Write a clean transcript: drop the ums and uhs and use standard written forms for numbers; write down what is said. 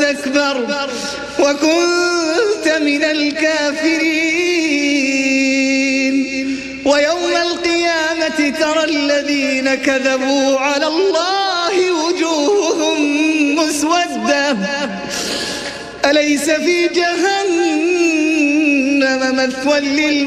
واستكبر وكنت من الكافرين. ويوم القيامة ترى الذين كذبوا على الله وجوههم مسودة أليس في جهنم مثوى للمجرمين